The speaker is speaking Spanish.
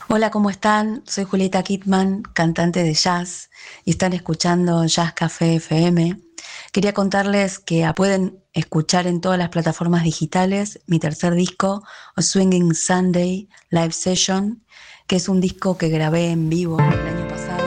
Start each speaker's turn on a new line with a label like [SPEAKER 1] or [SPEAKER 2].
[SPEAKER 1] Hola, ¿cómo están? Soy Julieta Kittman, cantante de jazz, y están escuchando Jazz Café FM. Quería contarles que pueden escuchar en todas las plataformas digitales mi tercer disco, A Swinging Sunday Live Session, que es un disco que grabé en vivo el año pasado.